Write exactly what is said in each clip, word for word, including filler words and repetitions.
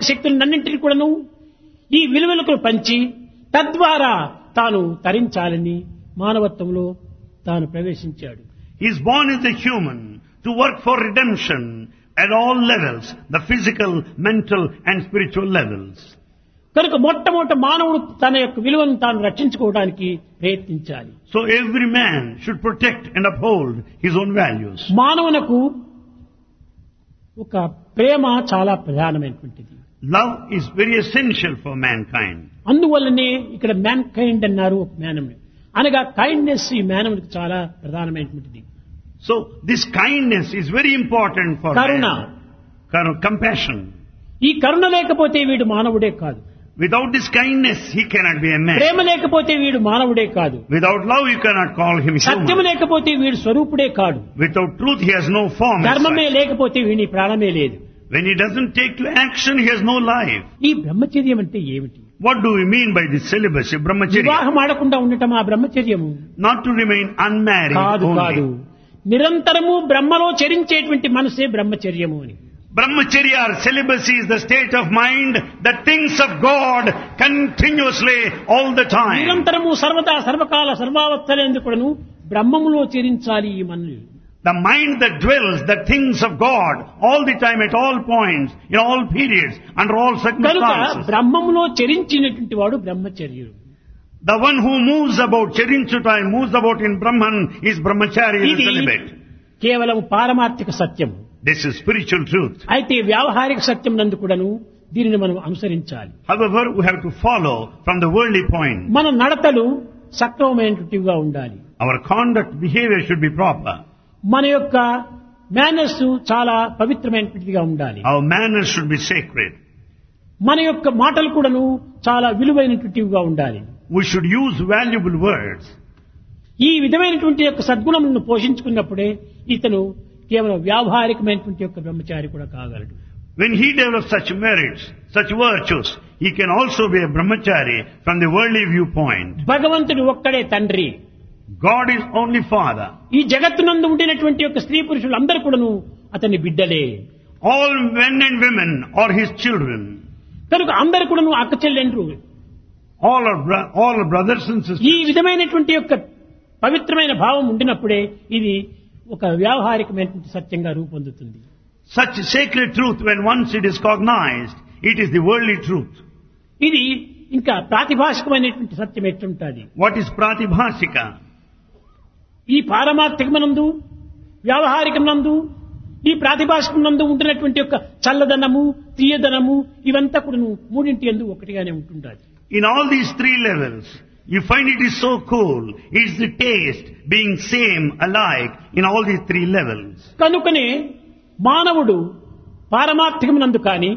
శక్తులన్నింటినీ కూడాను ఈ విలువలకు పంచి తద్వారా తాను తరించాలని మానవత్వంలో తాను ప్రవేశించాడు. He is born as a human to work for redemption at all levels, the physical, mental and spiritual levels. కనుక మొట్టమొదట మానవుడు తన యొక్క విలువను తాను రక్షించుకోవడానికి ప్రయత్నించాలి. So every man should protect and uphold his own values. మానవునకు ఒక ప్రేమ చాలా ప్రధానమైనటువంటిది. Love is very essential for mankind. అందువల్లనే ఇక్కడ మ్యాన్ కైండ్ అన్నారు మానవుని అనగా కైండ్నెస్ ఈ మానవునికి చాలా ప్రధానమైనటువంటిది. So this kindness is very important for Karuna, man. Compassion. ఈ కరుణ లేకపోతే వీడు మానవుడే కాదు. Without this kindness he cannot be a man. ప్రేమ లేకపోతే వీడు మానవుడే కాదు. Without love you cannot call him Satyam human. లేకపోతే వీడు స్వరూపుడే కాడు. Without truth he has no form. ధర్మమే లేకపోతే వీని ప్రాణమే లేదు. When he doesn't take to action he has no life. ఈ బ్రహ్మచర్యం అంటే ఏమిటి? What do we mean by this celibacy, brahmacharya? వివాహం ఆడకుండా ఉండటం ఆ బ్రహ్మచర్యము Not to remain unmarried కాదు. కాదు only. నిరంతరము బ్రహ్మలో చరించేటువంటి మనసే బ్రహ్మచర్యము అని. Brahmacharya or celibacy is the state of mind that thinks of God continuously all the time. నిరంతరము సర్వదా సర్వకాల సర్వావస్థలందుకును బ్రహ్మములో చరించాలి ఈ మనల్ని. The mind that dwells, that thinks of God all the time, at all points, in all periods, under all కనుక circumstances. బ్రహ్మములో చరించినటువంటి వాడు బ్రహ్మచర్యుడు. The one who moves about, Charinchutai, moves about in Brahman is brahmachari, is ఇది celibate. కేవలం పారమార్థిక సత్యం. This is spiritual truth. అయితే వ్యావహారిక సత్యం నందు కూడాను దీనిని మనం అనుసరించాలి. However, we have to follow from the worldly point. మన నడతలు సక్రమమైనటువంటివిగా ఉండాలి. Our conduct, behavior should be proper. మన యొక్క మేనర్స్ చాలా పవిత్రమైనటువంటివిగా ఉండాలి. Our manners should be sacred. మన యొక్క మాటలు కూడాను చాలా విలువైనటువంటివిగా ఉండాలి. We should use valuable words. ఈ విధమైనటువంటి యొక్క సద్గుణములను పోషించుకున్నప్పుడే ఇతను కేవలం వ్యావహారికమైనటువంటి యొక్క బ్రహ్మచారి కూడా కాగలడు. When he develops such merits, such virtues, he can also be a brahmachari from the worldly viewpoint. భగవంతుడు ఒక్కడే తండ్రి. God is only father. ఈ జగత్తునందు ఉండినటువంటి యొక్క స్త్రీ పురుషులు అందరూ కూడాను అతని బిడ్డలే. All men and women are his children. కనుక అందరు కూడాను అక్క చెల్లెండ్రు. All are, bro- all are brothers and sisters. ఈ విధమైనటువంటి యొక్క పవిత్రమైన భావం ఉండినప్పుడే ఇది ఒక వ్యావహారికమైనటువంటి సత్యంగా రూపొందుతుంది. Such sacred truth, when once it is cognized, it is the worldly truth. ఇది ఇంకా ప్రాతిభాషికమైనటువంటి సత్యం ఎట్లుంటుంది. What is pratibhasika? ఈ పారమార్థికమనందు వ్యావహారికమనందు ఈ ప్రాతిభాషికమనందు ఉంటున్నటువంటి యొక్క చల్లదనము తీయదనము ఇవంతా కూడా మూడింటి యందు ఒకటిగానే ఉంటుంటాది. In all these three levels, you find it is so cool. It's the taste being same, alike in all these three levels. కనుకనే మానవుడు పారమార్థికమనందు కానీ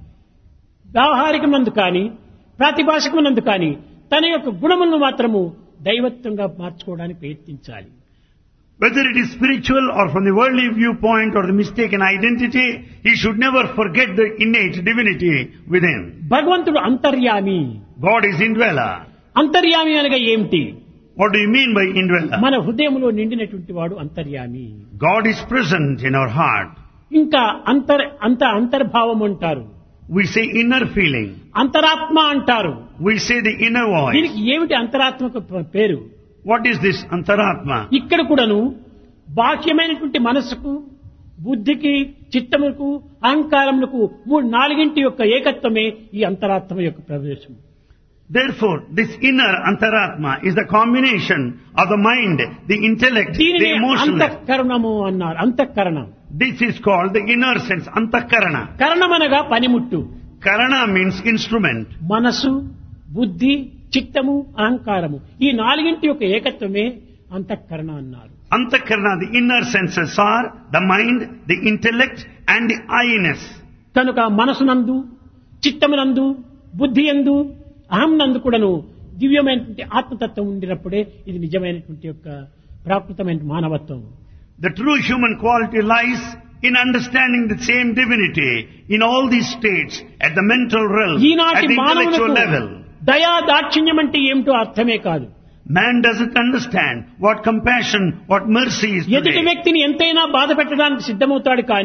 వ్యావహారికమనందు కానీ ప్రాతిభాషికమనందు కానీ తన యొక్క గుణములను మాత్రము దైవత్వంగా మార్చుకోవడానికి ప్రయత్నించాలి. Whether it is spiritual or from the worldly viewpoint or the mistaken identity, he should never forget the innate divinity within. భగవంతుడు అంతర్యామి. God is indweller. అంతర్యామి అనగా ఏమిటి? What do you mean by indweller? మన హృదయంలో నిండినటువంటి వాడు అంతర్యామి. God is present in our heart. ఇంకా అంతర్ అంత అంతర్భావం అంటారు. We say inner feeling. అంతరాత్మ అంటారు. We say the inner voice. దీనికి ఏమిటి అంతరాత్మకు పేరు? What is this antaratma? ఇక్కడ కూడాను బాహ్యమైనటువంటి మనసుకు బుద్ధికి చిత్తములకు అహంకారములకు మూడు నాలుగింటి యొక్క ఏకత్వమే ఈ అంతరాత్మ యొక్క ప్రవేశం. Therefore, this inner antaratma is the combination of the mind, the intellect, the దీనినే emotional. అంతఃకరణము అన్నారు. అంతఃకరణం. This is called the inner sense, antakarana. కరణమనగా పనిముట్టు. Karana means instrument. మనసు బుద్ధి చిత్తము అహంకారము ఈ నాలుగింటి యొక్క ఏకత్వమే అంతఃకరణ అన్నారు. Antakarana, the inner senses are the mind, the intellect and the I-ness. కనుక మనసునందు చిత్తమునందు బుద్ధి యందు అహం నందు కూడాను దివ్యమైనటువంటి ఆత్మతత్వం ఉండినప్పుడే ఇది నిజమైనటువంటి యొక్క ప్రాకృతమైన మానవత్వం. The true human quality lies in understanding the same divinity in all these states, at the mental realm, at ఈనాటి the intellectual మానవులకు level. దయా దాక్షిణ్యం అంటే ఏమిటో అర్థమే కాదు. Man doesn't understand what compassion, what mercy is ఎదుటి today. వ్యక్తిని ఎంతైనా బాధ పెట్టడానికి సిద్ధమవుతాడు కానీ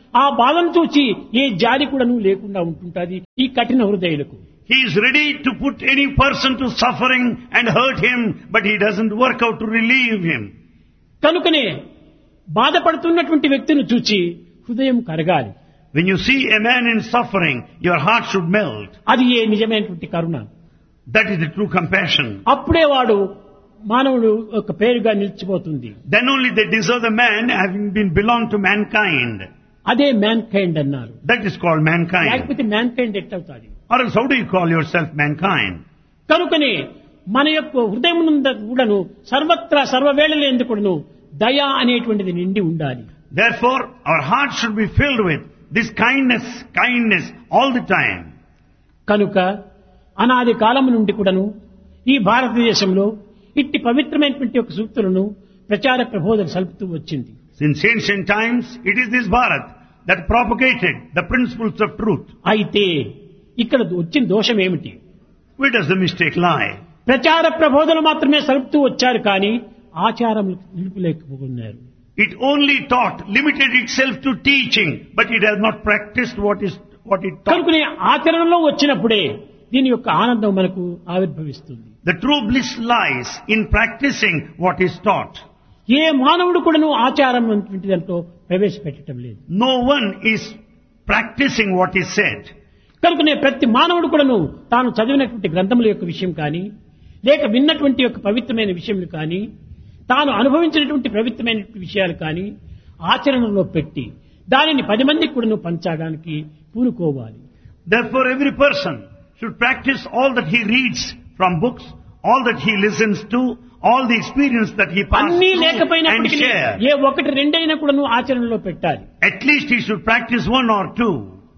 ఆ బాధను చూచి ఏ జాలి కూడాను లేకుండా ఉంటుంటది ఈ కఠిన హృదయులకు. He is ready to put any person to suffering and hurt him, but he doesn't work out to relieve him. కనుకనే బాధపడుతున్నటువంటి వ్యక్తిని చూచి హృదయం కరగాలి. When you see a man in suffering, your heart should melt. అది ఏ నిజమైనటువంటి కరుణ. That is the true compassion. అప్పుడే వాడు మానవుడు ఒక పేరుగా నిలిచిపోతుంది. Then only they deserve the man having been belong to mankind. అదే మ్యాన్ కైండ్ అన్నారు. That is called mankind. లేకపోతే man kind ఎట్లవుతుంది? Or else how do you call yourself mankind? కనుకనే మన యొక్క హృదయం కూడాను సర్వత్రా సర్వవేళల ఎందుకును దయ అనేటువంటిది నిండి ఉండాలి. Therefore, our heart should be filled with this kindness, kindness all the time. కనుక అనాది కాలం నుండి కూడాను ఈ భారతదేశంలో ఇట్టి పవిత్రమైనటువంటి ఒక సూక్తులను ప్రచార ప్రబోధన సల్పుతూ వచ్చింది. Since ancient times, it is this Bharat that propagated the principles of truth. అయితే ఇక్కడ వచ్చిన దోషం ఏమిటి? Where does the mistake lie? ప్రచార ప్రబోధన మాత్రమే సల్పుతూ వచ్చారు కానీ ఆచారం నిలుపులేకపోతున్నారు. It only taught, limited itself to teaching, but it has not practiced what is what it taught. కనుకనే ఆచరణలో వచ్చినప్పుడే దీని యొక్క ఆనందం మనకు ఆవిర్భవిస్తుంది. The true bliss lies in practicing what is taught. ఏ మానవుడు కూడాను ఆచారం అనేటువంటి దాంట్లో ప్రవేశపెట్టడం లేదు. No one is practicing what is said. కనుకనే ప్రతి మానవుడు కూడాను తాను చదివినటువంటి గ్రంథముల యొక్క విషయం కానీ లేక విన్నటువంటి యొక్క పవిత్రమైన విషయములు కానీ తాను అనుభవించినటువంటి పవిత్రమైన విషయాలు కానీ ఆచరణలో పెట్టి దానిని పది మందికి కూడాను పంచడానికి పూనుకోవాలి. Therefore, every person should practice all that he reads from books, all that he listens to, all the experience that he passes అన్నీ through and లేకపోయినప్పటికీ share. ఏ ఒకటి రెండైనా కూడాను ఆచరణలో పెట్టాలి. At least he should practice one or two.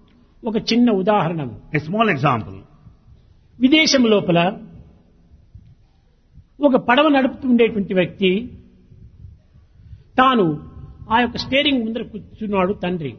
ఒక చిన్న ఉదాహరణ, A small example. విదేశం లోపల ఒక పడవ నడుపుతుండేటువంటి వ్యక్తి తాను ఆ యొక్క స్టీరింగ్ ముందర కూర్చున్నాడు తండ్రి.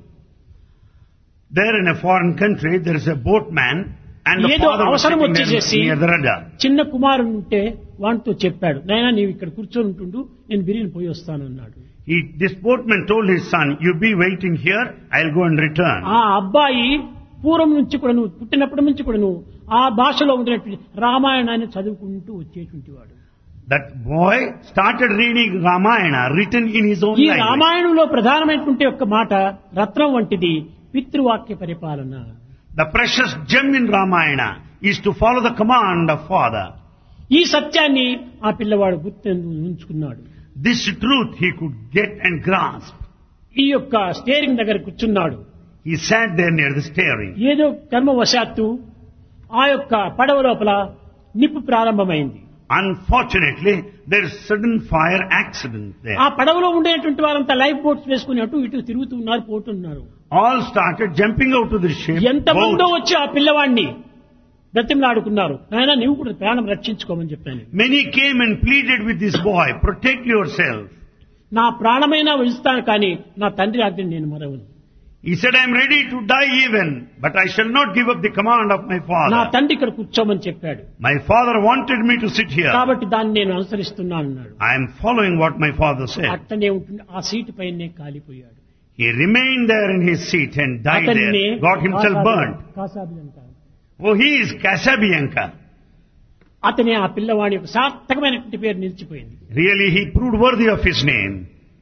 There in a foreign country, there is a boatman and the ఏదో father was అవసరం sitting వచ్చేసేసి there near the rudder. చిన్న కుమారుడు ఉంటే వాడితో చెప్పాడు, నాయనా నీవు ఇక్కడ కూర్చొని ఉంటుండు, నేను బిరిని పోయి వస్తాను అన్నాడు. He, this boatman told his son, you be waiting here, I'll go and return. ఆ అబ్బాయి పూర్వం నుంచి కూడా నువ్వు పుట్టినప్పటి నుంచి కూడా నువ్వు ఆ భాషలో ఉన్నటువంటి రామాయణాన్ని చదువుకుంటూ వచ్చేటువంటి వాడు. That boy started reading Ramayana written in his own ఈ language. రామాయణంలో ప్రధానమైనటువంటి ఒక మాట రత్నం వంటిది పితృవాక్య పరిపాలన. The precious gem in Ramayana is to follow the command of father. ఈ సత్యాన్ని ఆ పిల్లవాడు గుర్తు ఉంచుకున్నాడు. This truth he could get and grasp. ఈ యొక్క స్టీరింగ్ దగ్గర కూర్చున్నాడు. He sat there near the steering. ఏదో కర్మవశాత్తు ఆ యొక్క పడవ లోపల నిప్పు ప్రారంభమైంది. Unfortunately, there is sudden fire accident there. ఆ పడవలో ఉండేటువంటి వారంతా లైఫ్ బోట్స్ వేసుకుని అటు ఇటు తిరుగుతున్నారు, పోతున్నారు. All started jumping out to the ship. ఎంతమందో boat. వచ్చి ఆ పిల్లవాడిని బ్రతిమలాడుకున్నారు, నాయనా నీవు కూడా ప్రాణం రక్షించుకోమని చెప్పాను. Many came and pleaded with this boy, protect yourself. నా ప్రాణమైనా ఇస్తాను కానీ నా తండ్రి ఆజ్ఞని నేను మరవను. He said, I am ready to die even, but I shall not give up the command of my నా father. తండ్రి ఇక్కడ కూర్చోమని చెప్పాడు My father wanted me to sit here. కాబట్టి దాన్ని నేను అనుసరిస్తున్నాను అన్నాడు. I am following what my father said. అట్టనే ఉంటుంది, ఆ సీటు పైనే కాలిపోయాడు. He remained there in his seat and died అతన్ని there, got himself burnt. కాసాబి అంటారు. Oh, he is Casabianca. అతనే ఆ పిల్లవాడి యొక్క సార్థకమైనటువంటి పేరు నిలిచిపోయింది. Really, he proved worthy of his name.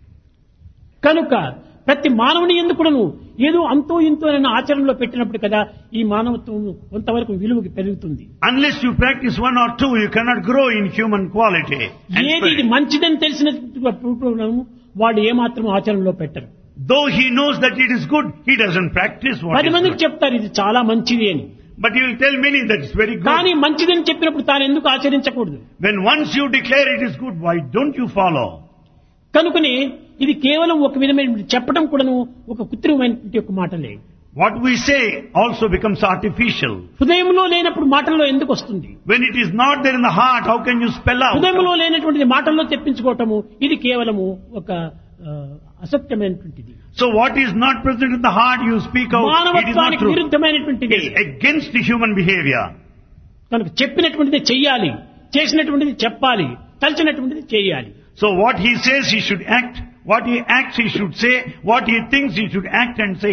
కనుక ప్రతి మానవుని ఎందుకును ఏదో అంతో ఇంతో ఆచరణలో పెట్టినప్పుడు కదా ఈ మానవత్వం కొంతవరకు విలువకి పెరుగుతుంది. Unless you practice one or two, you cannot grow in human quality. and ఏది ఇది spirit. మంచిదని తెలిసిన వాడు ఏమాత్రం ఆచరణలో పెట్టరు. Though he knows that it is good, he doesn't practice what పది is మందికి good. చెప్తారు ఇది చాలా మంచిది అని. But he will tell many that it's very కానీ good. మంచిదని చెప్పినప్పుడు తాను ఎందుకు ఆచరించకూడదు? When once you declare it is good, why don't you follow? కనుకనే ఇది కేవలం ఒక విధమైన చెప్పడం కూడాను ఒక కృత్రిమమైనటువంటి ఒక మాటలే. What we say also becomes artificial. హృదయంలో లేనప్పుడు మాటల్లో ఎందుకు వస్తుంది? When it is not there in the heart, how can you spell out? హృదయంలో లేనటువంటిది మాటల్లో తెప్పించుకోవటము ఇది కేవలము ఒక ఆ, అసత్యమైనటువంటిది. So what is not present in the heart, you speak out. It is not మానవత్వానికి true. విరుద్ధమైనటువంటిది. It is against the human behavior. కనుక చెప్పినటువంటిది చెయ్యాలి, చేసినటువంటిది చెప్పాలి, తలచినటువంటిది చేయాలి. So what he says, he should act. what he acts he should say, what he thinks he should act and say.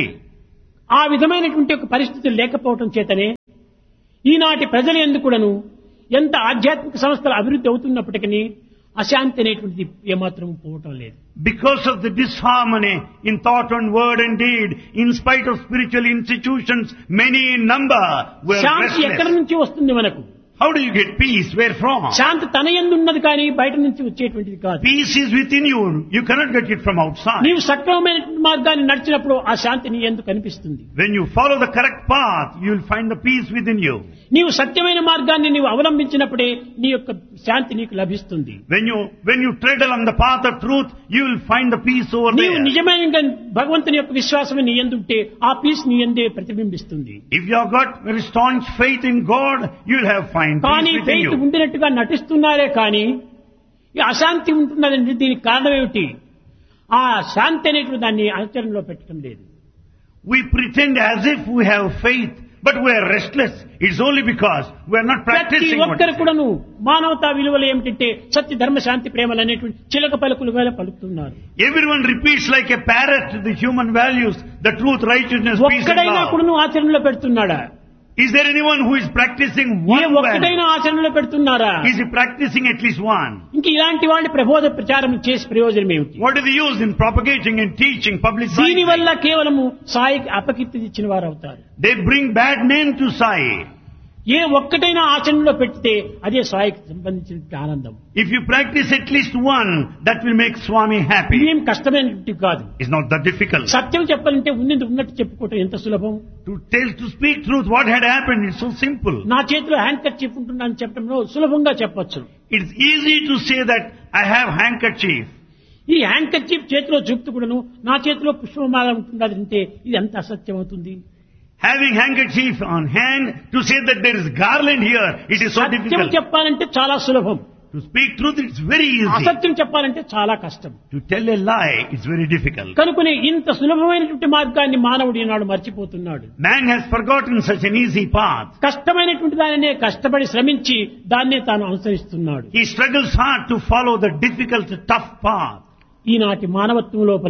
ఆ విధమైనటువంటి ఒక పరిస్థితులు లేకపోవటం చేతనే ఈనాటి ప్రజలు ఎందుకుడను ఎంత ఆధ్యాత్మిక సంస్థలు అభివృద్ధి అవుతున్నప్పటికీ అశాంతి అనేటువంటిది ఏమాత్రం పోవటం లేదు. Because of the disharmony in thought and word and deed, in spite of spiritual institutions, many in number were శాంతి ఎక్కడి restless. నుంచి వస్తుంది మనకు? How do you get peace? Where from? శాంతి తన యందు ఉన్నది కానీ బయట నుంచి వచ్చేటువంటిది కాదు. Peace is within you. You cannot get it from outside. నీవు సక్రమమైన మార్గాన్ని నడిచినప్పుడు ఆ శాంతి నీ యందు కనిపిస్తుంది. When you follow the correct path, you will find the peace within you. నీవు సత్యమైన మార్గాన్ని నీవు అవలంబించినప్పుడే నీ యొక్క శాంతి నీకు లభిస్తుంది. When you when you tread along the path of truth, you will find the peace over నీవు there. నిజమైన భగవంతుని యొక్క విశ్వాసం నీ యందు ఉంటే ఆ పీస్ నీ యందే ప్రతిబింబిస్తుంది. If you have got very staunch faith in God, you will have find కానీ peace within ఫెయిత్ you. ఉండినట్టుగా నటిస్తున్నారే కానీ ఈ అశాంతి ఉంటున్నదంటే దీనికి కారణం ఏమిటి? ఆ శాంతి అనేటువంటి దాన్ని ఆచరణలో పెట్టడం లేదు. We pretend as if we have faith, but we are restless. It's only because we are not ప్రతి practicing what ఒక్కరు we say. కూడాను మానవతా విలువలు ఏమిటంటే సత్య ధర్మ శాంతి ప్రేమలు అనేటువంటి చిలక పలుకులుగా పలుకుతున్నారు. Everyone repeats like a parrot the human values, the truth, righteousness, peace and ఒక్కడైనా love. కూడాను ఆచరణలో పెడుతున్నాడా? Is there anyone who is practicing A one ఒక్కడైనా value? ఆచరణలో పెడుతున్నారా? Is he practicing at least one? ఇంక ఇలాంటి వాళ్ళని ప్రబోధ ప్రచారం చేసి ప్రయోజనం ఏమిటి? What is the use in propagating and teaching, దీని publicizing? వల్ల కేవలము సాయికి అపకీర్తి ఇచ్చిన వారు అవుతారు. They bring bad name to Sai. ఏ ఒక్కటైనా ఆచరణలో పెడితే అదే సాయికి సంబంధించిన ఆనందం. If you practice at least one, that will make Swami happy. ఇదేం కష్టమైనటువంటి కాదు. It's not that difficult. సత్యం చెప్పాలంటే ఉన్నది ఉన్నట్టు చెప్పుకోవటం ఎంత సులభం. To tell, to speak truth, what had happened, it's so simple. నా చేతిలో హ్యాండ్ కర్చీఫ్ ఉంటుందని చెప్పడంలో సులభంగా చెప్పొచ్చు. It's easy to say that I have handkerchief. ఈ హ్యాండ్ కర్చీఫ్ చేతిలో చూపుతూ కూడాను నా చేతిలో పుష్పమాల ఉంటుందంటే ఇది ఎంత అసత్యం అవుతుంది. Having handkerchief on hand, to say that there is garland here, it is so Satyam difficult. చెప్పాలంటే చాలా సులభం. To speak truth, it's very easy. అసత్యం చెప్పాలంటే చాలా కష్టం. To tell a lie, it's very difficult. కనుకనే ఇంత సులభమైనటువంటి మార్గాన్ని మానవుడు ఈనాడు మర్చిపోతున్నాడు. Man has forgotten such an easy path. కష్టమైనటువంటి దానినే కష్టపడి శ్రమించి దాన్నే తాను అనుసరిస్తున్నాడు. He struggles hard to follow the difficult, tough path. ఈనాటి మానవత్వం లోపల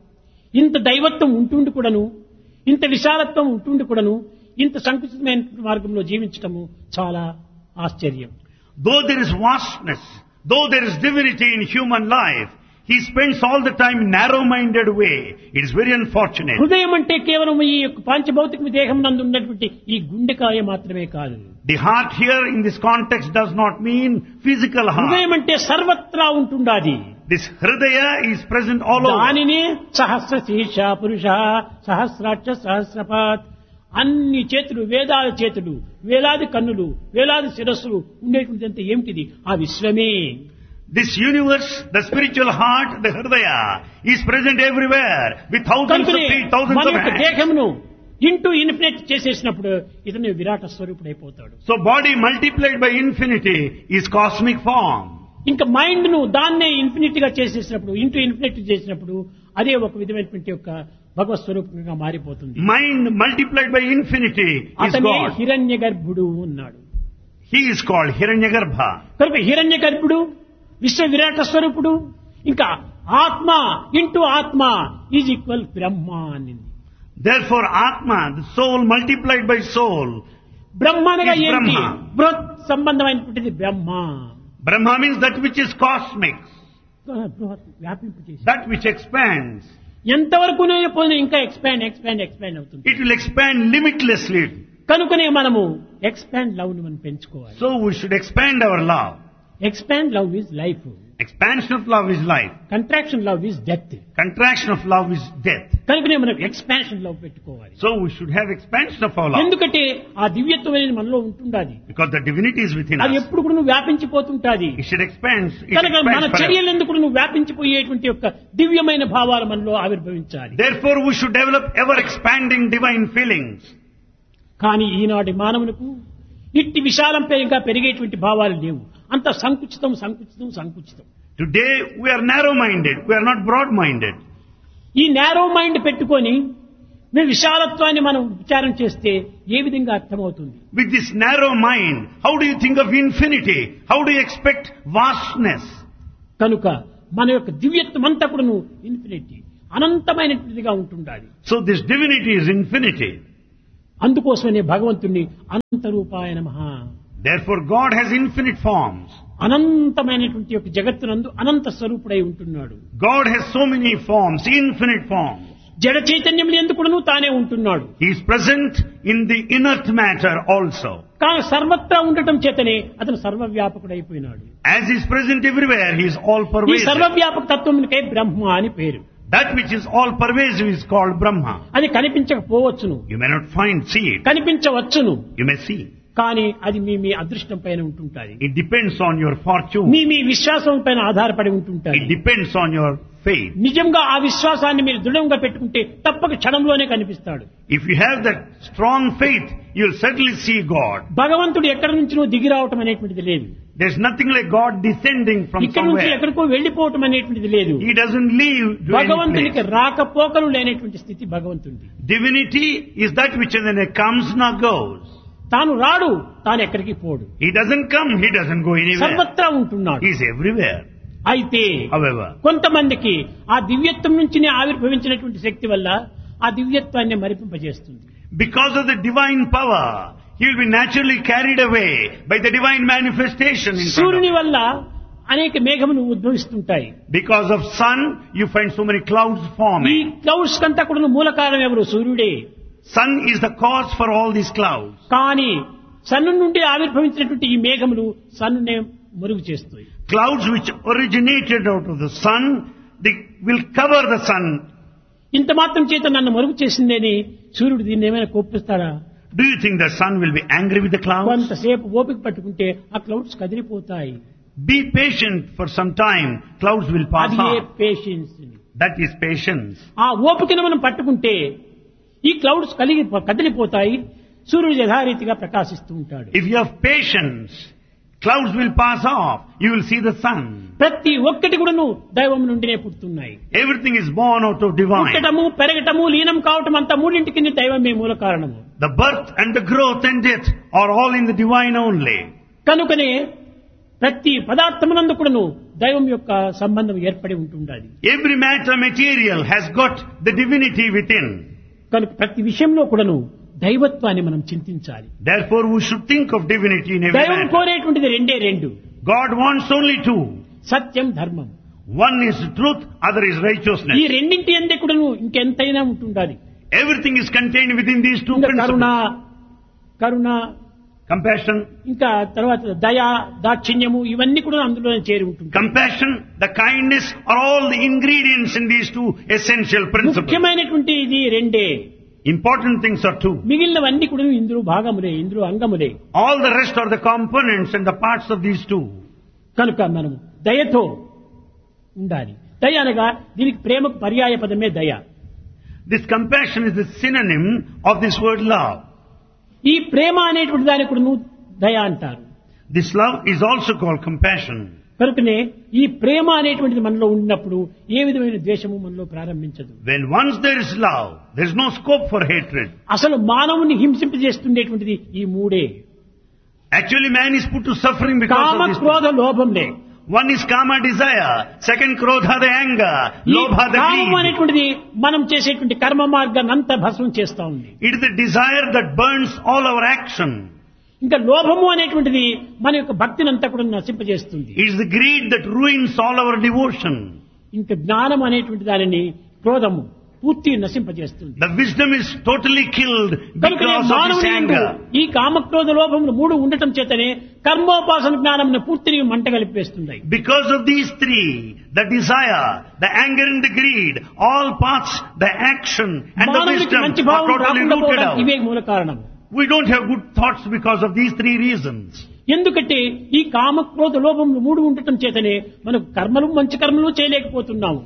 ఇంత దైవత్వం ఉంటుండి కూడాను, ఇంత విశాలత్వం ఉంటుండి కూడాను, ఇంత సంకుచితమైన మార్గంలో జీవించటము చాలా ఆశ్చర్యం. Though there is vastness, though there is divinity in human life, he spends all the time in narrow-minded way. It is very unfortunate. హృదయం అంటే కేవలం ఈ యొక్క పాంచభౌతిక దేహం నందు ఉన్నటువంటి ఈ గుండెకాయ మాత్రమే కాదు. The heart here in this context does not mean physical heart. హృదయం అంటే సర్వత్రా ఉంటుండాది. This hridaya is present all over. దానినే సహస్ర శీర్ష పురుష సహస్రాక్ష సహస్రపాత్ అన్ని చేతులు వేదాల చేతులు వేలాది కన్నులు వేలాది శిరస్సులు ఉండేటువంటి ఏమిటిది ఆ విశ్వమే. This universe, the spiritual heart, the hridaya, is present everywhere with thousands of కనుకనే feet, thousands మన of యొక్క hands. దేహమును ఇంటూ ఇన్ఫినిట్ చేసేసినప్పుడు ఇతను విరాట స్వరూపుడైపోతాడు. So body multiplied by infinity is cosmic form. ఇంకా మైండ్ ను దాన్నే ఇన్ఫినిట్ గా చేసేసినప్పుడు ఇంటూ ఇన్ఫినిట్ చేసినప్పుడు అదే ఒక విధమైనటువంటి యొక్క భగవత్ స్వరూపంగా మారిపోతుంది. Mind multiplied by infinity is అతనే God. హిరణ్య గర్భుడు ఉన్నాడు. He is called Hiranyagarbha. కనుక హిరణ్య గర్భుడు విశ్వ విరాట స్వరూపుడు ఇంకా ఆత్మ ఇంటూ ఆత్మ ఈజ్ ఈక్వల్ బ్రహ్మ అనింది. Therefore Atma, the soul multiplied by soul. బ్రహ్మ అనగా is ఏంటి? Brahma. బృహత్ సంబంధమైనటువంటిది బ్రహ్మ. Brahma means that which is cosmic, బృహత్ వ్యాపింపు చేసి that which expands. ఎంతవరకు పోయినా ఇంకా ఎక్స్పాండ్ ఎక్స్పాండ్ ఎక్స్పాండ్ అవుతుంది. It will expand limitlessly. కనుకనే మనము ఎక్స్పాండ్ లవ్ ని మనం పెంచుకోవాలి. So we should expand our love. Expand love is life, Expansion of love is life. Contraction love is death. Contraction of love is death. కనుకనే మనం expansion love పెట్టుకోవాలి. So we should have expansion of our love. ఎందుకంటే ఆ దివ్యత్వం అనేది మనలో ఉంటుండాది. Because the divinity is within అది us. ఎప్పుడు కూడా నువ్వు వ్యాపించిపోతుంటాది. It should expand. It కనుక మన expands forever. చర్యలు ఎందుకు నువ్వు వ్యాపించిపోయేటువంటి యొక్క దివ్యమైన భావాలు మనలో ఆవిర్భవించాలి. Therefore we should develop ever expanding divine feelings. కానీ ఈనాటి మానవులకు ఇట్టి విశాలం పెరిగా పెరిగేటువంటి భావాలు లేవు. అంత సంకుచితం సంకుచితం సంకుచితం. Today we are narrow-minded. We are not broad-minded. ఈ నేరో మైండ్ పెట్టుకొని మీ విశాలత్వాన్ని మనం విచారం చేస్తే ఏ విధంగా అర్థమవుతుంది? With this narrow mind, how do you think of infinity? How do you expect vastness? కనుక మన యొక్క దివ్యత్వం అంతా కూడా ఇన్ఫినిటీ అనంతమైనటువంటిదిగా ఉంటుండాలి. So this divinity is infinity. అందుకోసమనే భగవంతుణ్ణి అనంతరూపాయ నమః. Therefore God has infinite forms. అనంతమైనటువంటి యొక్క జగత్తునందు అనంత స్వరూపుడై ఉంటున్నాడు. God has so many forms, infinite forms. జడ చైతన్యములు ఎందుకును తానే ఉంటున్నాడు. He is present in the inert matter also. కానీ సర్వత్రా ఉండటం చేతనే అతను సర్వవ్యాపకుడైపోయినాడు. As he is present everywhere, he is all ఈ pervasive. సర్వవ్యాపక తత్వమునికై బ్రహ్మ అని పేరు. That which is all pervasive is called Brahma. అది కనిపించకపోవచ్చును, You may not find, see it. కనిపించవచ్చును, You may see. కానీ అది మీ మీ అదృష్టం పైన ఉంటుంటాయి. It depends on your fortune. మీ మీ విశ్వాసం పైన ఆధారపడి ఉంటుంటాయి. It depends on your faith. నిజంగా ఆ విశ్వాసాన్ని మీరు దృఢంగా పెట్టుకుంటే తప్పక క్షణంలోనే కనిపిస్తాడు. If you have that strong faith, you'll certainly see God. భగవంతుడు ఎక్కడి నుంచి నువ్వు దిగి రావటం అనేటువంటిది లేదు. There's nothing like God descending from ఇక్కడ నుంచి somewhere. ఎక్కడికో వెళ్లిపోవటం అనేటువంటిది లేదు. He doesn't leave to any భగవంతునికి place. రాకపోకలు లేనటువంటి స్థితి భగవంతుడి. Divinity is that which when it comes nor goes. తాను రాడు, తాను ఎక్కడికి పోడు, He doesn't come, he doesn't go anywhere. సర్వత్రా ఉంటున్నాడు. He is everywhere. అయితే However, కొంతమందికి ఆ దివ్యత్వం నుంచినే ఆవిర్భవించినటువంటి శక్తి వల్ల ఆ దివ్యత్వాన్ని మరిపింపజేస్తుంది. because of the divine power, he will be naturally carried away by the divine manifestation in front of సూర్యుని him. వల్ల అనేక మేఘములు ఉద్భవిస్తుంటాయి. Because of sun, you find so many clouds ఈ forming. క్లౌడ్స్ కంతా కూడా మూల కారణం ఎవరు? సూర్యుడే. Sun is the cause for all these clouds. కానీ సన్ను నుండి ఆవిర్భవించినటువంటి ఈ మేఘములు సన్నునే మరుగు చేస్తాయి. Clouds which originated out of the sun, they will cover the sun. ఇంత మాత్రం చేత నన్ను మరుగు చేసిందని సూర్యుడు దీన్ని ఏమైనా కోపిస్తాడా? Do you think the sun will be angry with the clouds? కొంతసేపు ఓపిక పట్టుకుంటే ఆ clouds కదిలిపోతాయి. Be patient for some time, clouds will pass అది ఏ off. Patience. That is patience. ఆ ఓపికను మనం పట్టుకుంటే ఈ క్లౌడ్స్ కలిగి కదిలిపోతాయి, సూర్యుడు యథారీతిగా ప్రకాశిస్తూ ఉంటాడు. If you have patience, clouds will pass off. You will see the sun. ప్రతి ఒక్కటి కూడాను దైవం నుండినే పుడుతున్నాయి. Everything is born out of divine. పుట్టటము, పెరగటము, లీనం కావటం అంతా మూడింటికి దైవమే మూల కారణము. The birth and the growth and death are all in the divine only. కనుకనే ప్రతి పదార్థమునందు కూడాను దైవం యొక్క సంబంధం ఏర్పడి ఉంటుండాలి. Every matter material has got the divinity within. కనుక ప్రతి విషయంలో కూడాను దైవత్వాన్ని మనం చింతించాలి. Therefore we should think of divinity in every దైవం matter. కోరేటువంటిది రెండే రెండు, God wants only two. సత్యం, ధర్మం. One is truth, other is righteousness. ఈ రెండింటి అందే కూడాను ఇంకెంతైనా ఉంటుండాలి. Everything is contained within these two ఇంకా కరుణ, principles. కరుణ, Compassion, ఇంకా తర్వాత దయ, దాక్షిణ్యము ఇవన్నీ కూడా అందులోనే చేరి ఉంటుంది. compassion, the kindness are all the ingredients in these two essential principles. ముఖ్యమైనటువంటి ఇది రెండే. Important things are two. మిగిలినవన్నీ కూడా ఇందులో భాగములే, ఇందులో అంగములే. All the rest are the components and the parts of these two. కనుక మనం దయతో ఉండాలి. దయ అనగా దీనికి ప్రేమకు పర్యాయ పదమే దయ. This compassion is the synonym of this word love. ఈ ప్రేమ అనేటువంటి దానికి కూడా దయ అంటారు. This love is also called compassion. కనుకనే ఈ ప్రేమ అనేటువంటిది మనలో ఉన్నప్పుడు ఏ విధమైన ద్వేషము మనలో ప్రారంభించదు. When once there is love, there is no scope for hatred. అసలు మానవుని హింసింపజేస్తుండేటువంటిది ఈ మూడే. Actually man is put to suffering because comma, of this. క్రోధ, లోభంలే. One is kama, desire. Second, krodha, the anger. ఈ Lobha, the కామం greed. అనేటువంటిది మనం చేసేటువంటి కర్మ మార్గాన్ని అంతా భస్మం చేస్తా ఉంది. It is the desire that burns all our action. ఇంకా లోభము అనేటువంటిది మన యొక్క భక్తిని అంతా కూడా నశింపజేస్తుంది. It is the greed that ruins all our devotion. ఇంకా జ్ఞానం అనేటువంటి దానిని క్రోధము పూర్తి నశింపజేస్తుంది. The wisdom is totally killed కనుక because of this మానవుని యందు anger. ఈ కామక్రోధ లోభములు మూడు ఉండటం చేతనే కర్మోపాసన జ్ఞానమును పూర్తిని మంట కలిపేస్తున్నాయి. Because of these three, the desire, the anger and the greed, all paths, the action and the మానవునికి wisdom మంచి are భావం totally రాకుండా rooted పోవడానికి ఇవే out. మూల కారణం. We don't have good thoughts because of these three reasons. ఎందుకంటే ఈ కామక్రోధ లోభములు మూడు ఉండటం చేతనే మనకు కర్మలు మంచి కర్మలు చేయలేకపోతున్నాము.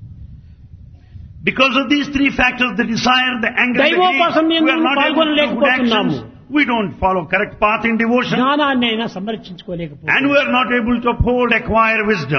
Because of these three factors, the desire, the anger, and the దైవోపాసన greed, we are యందు not able to do good పాల్గొనలేకపోతున్నాము. actions. We don't follow correct path in devotion. జ్ఞానాన్ని అయినా And సంరక్షించుకోలేకపోతున్నాము. we are not able to uphold, acquire wisdom.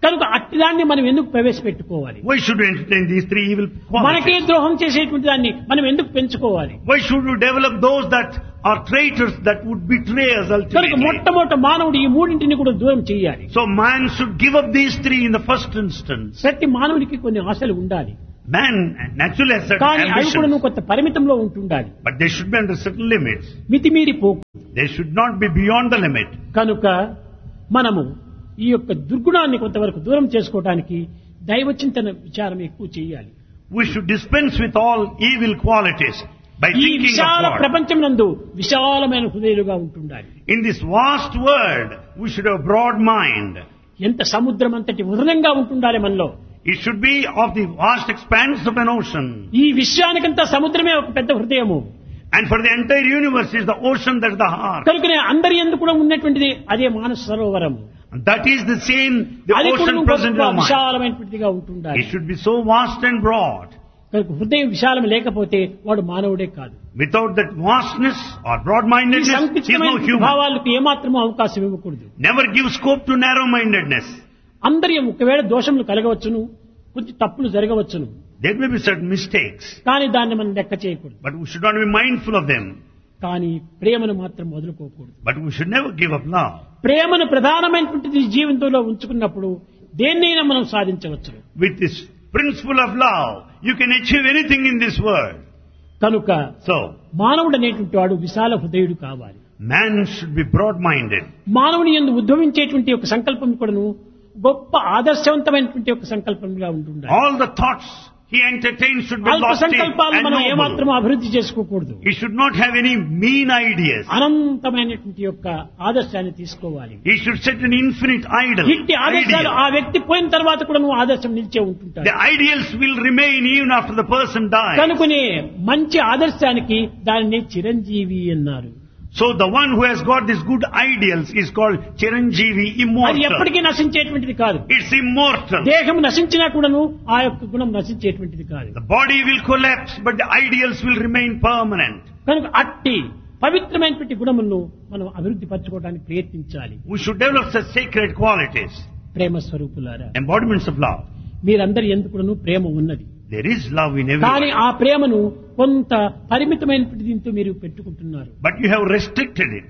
కనుక అట్టిదాన్ని మనం ఎందుకు ప్రవేశపెట్టుకోవాలి? Why should we entertain these three evil మనకే qualities? ద్రోహం చేసేటువంటి దాన్ని మనం ఎందుకు పెంచుకోవాలి? Why should we develop those that are traitors that would betray us కనుక ultimately? మొట్టమొదట మానవుడు ఈ మూడింటిని కూడా దూరం చేయాలి. So man should give up these three in the first instance. ప్రతి మానవుడికి కొన్ని ఆశలు ఉండాలి, Man naturally has certain కానీ అవి కూడా ambitions, కొంత పరిమితంలో ఉంటుండాలి. but they should be under certain limits. మితిమీరి పోకు. They should not be beyond the limit. కనుక మనము ఈ యొక్క దుర్గుణాన్ని కొంతవరకు దూరం చేసుకోవడానికి దైవ చింతన విచారం ఎక్కువ చేయాలి. We should dispense with all evil qualities by ఈ thinking of విశాల God. ప్రపంచం నందు విశాలమైన హృదయాలుగా ఉంటుండాలి. In this vast world, we should have broad mind. ఎంత సముద్రం అంతటి ఉదరంగా ఉంటుండాలి మనలో. It should be of the vast expanse of an ocean. ఈ విశ్వానికంతా సముద్రమే ఒక పెద్ద హృదయము. And for the entire universe is the ocean that is the heart. కనుకనే అందరి ఎందుకు కూడా ఉన్నటువంటిది అదే మానస Sarovaram. And that is the same, the అది కూడా ocean present in గొప్ప our mind. విశాలమైనటువంటిదిగా ఉంటుండాలి. It should be so vast and broad. కనుక హృదయం విశాలం లేకపోతే వాడు మానవుడే కాదు. Without that vastness or ఈ broad-mindedness, he is no సంకుచితమైన human. భావాలకు ఏమాత్రమూ అవకాశం ఇవ్వకూడదు. Never give scope to narrow-mindedness. అందరి ఒకవేళ దోషములు కలగవచ్చును, కొంచెం తప్పులు జరగవచ్చును, There may be certain mistakes, కానీ దాన్ని మనం లెక్క చేయకూడదు. but we should not be mindful of them. కానీ ప్రేమను మాత్రం వదులుకోకూడదు. But we should never give up love. ప్రేమను ప్రధానమైనటువంటిది జీవితంలో ఉంచుకున్నప్పుడు దేన్నైనా మనం సాధించవచ్చు. With this principle of love, you can achieve anything in this world. కనుక So, మానవుడు అనేటువంటి వాడు విశాల హృదయుడు కావాలి. man should be broad-minded. మానవుని యందు ఉద్భవించేటువంటి ఒక సంకల్పం కూడాను గొప్ప ఆదర్శవంతమైనటువంటి ఒక సంకల్పంగా ఉంటుండాలి. All the thoughts he entertains should be అల్ప lofty సంకల్పాలను and మనం noble. ఏమాత్రం అభివృద్ధి చేసుకోకూడదు. He should not have any mean ideas. అనంతమైనటువంటి యొక్క ఆదర్శాన్ని తీసుకోవాలి. He should set an infinite idol. ఇట్టి ఆదర్శాలు ideal. ఆ వ్యక్తి పోయిన తర్వాత కూడా నువ్వు ఆదర్శం నిలిచే ఉంటుంటాయి. The ideals will remain even after the person dies. కనుకనే మంచి ఆదర్శానికి దానిని చిరంజీవి అన్నారు. So the one who has got these good ideals is called Chiranjeevi, అది immortal. ఎప్పటికీ నశించేటువంటిది కాదు. It's immortal. దేహం నశించినా కూడాను ఆ యొక్క గుణం నశించేటువంటిది కాదు. The body will collapse, but the ideals will remain permanent. కనుక అట్టి పవిత్రమైనటువంటి గుణములను మనం అభివృద్ధి పరచుకోవడానికి ప్రయత్నించాలి. We should develop such sacred qualities, ప్రేమ స్వరూపులారా, embodiments of love. మీరందరి ఎందుకు కూడాను ప్రేమ ఉన్నది. There is love in కానీ everyone, ఆ ప్రేమను కొంత పరిమితమైనటువంటి దీంతో మీరు పెట్టుకుంటున్నారు. but you have restricted it.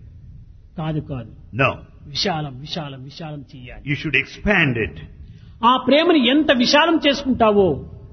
కాదు కాదు, No, విశాలం విశాలం విశాలం చేయాలి. you should expand it. ఆ ప్రేమను ఎంత విశాలం చేసుకుంటావో,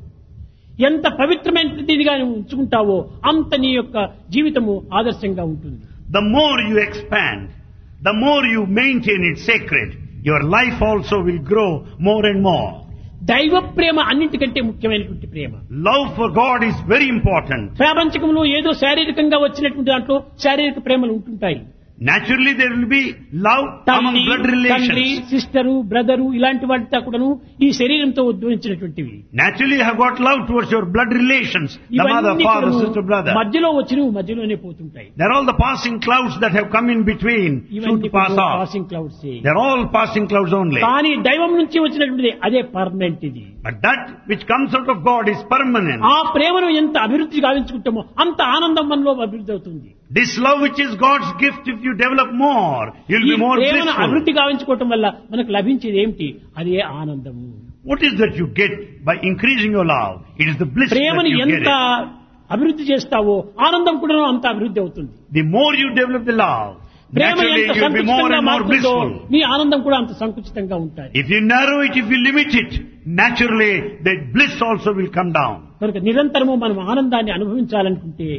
ఎంత పవిత్రమైనదిగా ఉంచుకుంటావో అంత నీ యొక్క జీవితము ఆదర్శంగా ఉంటుంది. The more you expand, the more you maintain it sacred, your life also will grow more and more. దైవ ప్రేమ అన్నింటికంటే ముఖ్యమైనటువంటి ప్రేమ. Love for God is very important. ప్రాపంచికంలో ఏదో శారీరకంగా వచ్చినటువంటి దాంట్లో శారీరక ప్రేమలు ఉంటుంటాయి. Naturally, there will be love among తల్లి, blood తండ్రి, relations. సిస్టరు, బ్రదరు ఇలాంటి వాటితో కూడాను ఈ శరీరంతో ఉద్భవించినటువంటివి. Naturally, you have got love towards your blood relations, the mother, ఇవన్నీ father, కూడాను sister, brother. మధ్యలో వచ్చినవి మధ్యలోనే పోతుంటాయి. They're all the passing clouds that have come in between, should ఇవన్నీ pass off. Passing clouds. They're all passing clouds only. కానీ దైవం నుంచి వచ్చినటువంటిది అదే పర్మనెంట్. ఇది But that which comes out of God is permanent. ఆ ప్రేమను ఎంత అభివృద్ధి గావించుకుంటామో అంత ఆనందం మనలో అభివృద్ధి అవుతుంది. This love which is God's gift, if you develop more, you'll ఈ be more ప్రేమను blissful. అభివృద్ధి గావించుకోవటం వల్ల మనకు లభించేది ఏమిటి? అదే ఆనందము. What is that you get by increasing your love? It is the bliss that ప్రేమను you get ఎంత it. అభివృద్ధి చేస్తావో ఆనందం కూడా అంత అభివృద్ధి అవుతుంది. The more you develop the love, Prema naturally ఎంత you'll be more సంకుచితంగా and more మారుతుందో blissful. నీ ఆనందం కూడా అంత సంకుచితంగా ఉంటుంది. If you narrow it, if you limit it, naturally the bliss also will come down. కనుక నిరంతరము మనం ఆనందాన్ని అనుభవించాలనుకుంటే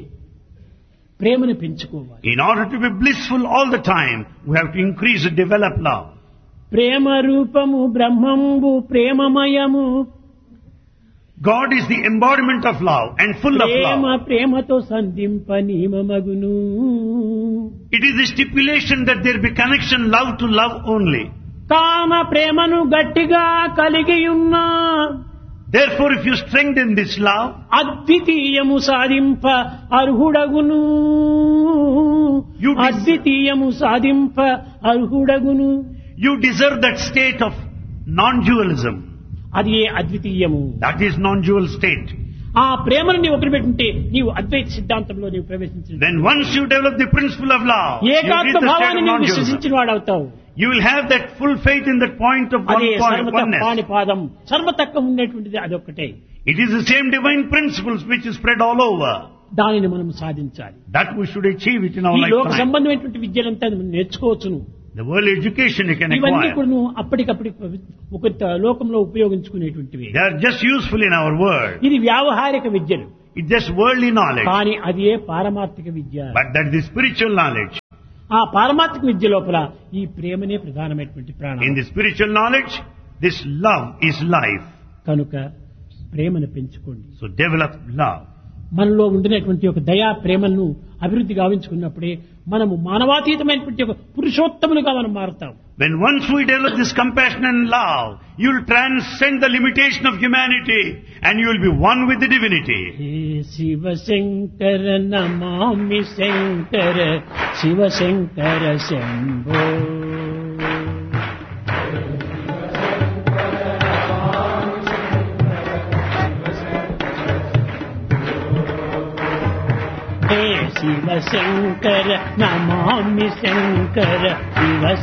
ప్రేమను పెంచుకోవాలి. In order to be blissful all the time, we have to increase and develop love. ప్రేమ రూపము బ్రహ్మంబు ప్రేమమయము. God is the embodiment of love and full of Prema love. ప్రేమతో సంధింప నియమమగును. It is the stipulation that there be connection love to love only. కామ ప్రేమను గట్టిగా కలిగియున్నా Therefore, if you strengthen this love, అద్వితీయము సాధింప అర్హుడగును. You des- అద్వితీయము సాధింప అర్హుడగును. you deserve that state of non-dualism. అది ఏ అద్వితీయము. That is non-dual state. ఆ ప్రేమను నీవు వదిలిపెట్టుంటే నీవు అద్వైత సిద్ధాంతంలో నీవు ప్రవేశించిన Then once you develop the principle of love, you reach ఏకాత్మ the state భావాన్ని of నీవు non-dualism. విశ్వసించిన వాడవుతావు. You will have that full faith in that point of one అదే point, సర్వత oneness. పాణిపాదం సర్వతత్వం ఉండేటువంటిది అదొక్కటే. It is the same divine principles which is spread all over. దానిని మనం సాధించాలి. That we should achieve it in our ఈ లోక lifetime. సంబంధమైనటువంటి విద్యలంతా మనం నేర్చుకోవచ్చును. The world education you can ఇవన్నీ acquire. కూడా అప్పటికప్పుడు ఒక లోకంలో ఉపయోగించుకునేటువంటివి. They are just useful in our world. ఇది వ్యావహారిక విద్యలు. It's just worldly knowledge. కానీ అది ఏ పారమార్థిక విద్య. But that is the spiritual knowledge. ఆ పారమార్థిక విద్య లోపల ఈ ప్రేమనే ప్రధానమైనటువంటి ప్రాణం. In the spiritual knowledge, this love is life. కనుక ప్రేమను పెంచుకోండి. So develop love. మనలో ఉండినటువంటి ఒక దయా ప్రేమను అభివృద్ధి గావించుకున్నప్పుడే మనము మానవాతీతమైనటువంటి ఒక పురుషోత్తములుగా మనం మారుతాం. When once we develop this compassion and love, you will transcend the limitation of humanity and you will be one with the divinity. Hey Shiva Shankara Namami Shankara Shiva Shankara Shambho. Hey Shiva Shankara Namami Shankara Shiva